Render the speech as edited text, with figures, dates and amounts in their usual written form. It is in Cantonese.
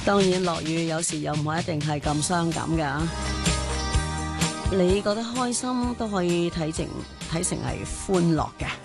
當然落雨有時又唔係一定係咁傷感㗎。你覺得開心都可以睇成係歡樂嘅。